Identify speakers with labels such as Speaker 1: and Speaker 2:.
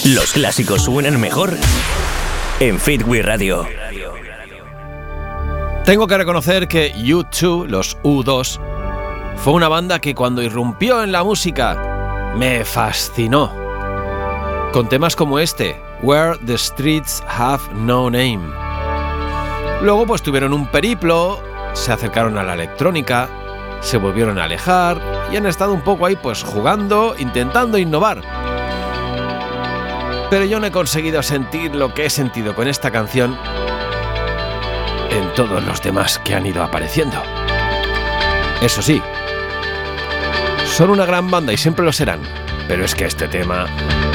Speaker 1: Los clásicos suenan mejor en Fitwi Radio.
Speaker 2: Tengo que reconocer que U2, los U2, fue una banda que cuando irrumpió en la música me fascinó. Con temas como este, Where the Streets Have No Name. Luego pues tuvieron un periplo, se acercaron a la electrónica, se volvieron a alejar y han estado un poco ahí pues jugando, intentando innovar. Pero yo no he conseguido sentir lo que he sentido con esta canción en todos los demás que han ido apareciendo. Eso sí, son una gran banda y siempre lo serán, pero es que este tema